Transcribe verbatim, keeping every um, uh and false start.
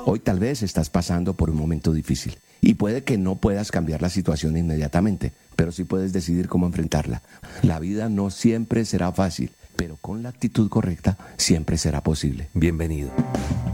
Hoy tal vez estás pasando por un momento difícil y puede que no puedas cambiar la situación inmediatamente, pero sí puedes decidir cómo enfrentarla. La vida no siempre será fácil, pero con la actitud correcta siempre será posible. Bienvenido.